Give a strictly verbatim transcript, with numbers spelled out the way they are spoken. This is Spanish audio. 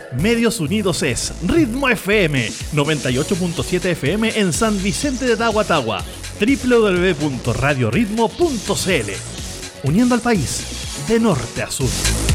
Medios Unidos es Ritmo F M, noventa y ocho punto siete F M en San Vicente de Tagua, doble u doble u doble u punto radio ritmo punto c l, uniendo al país de norte a sur.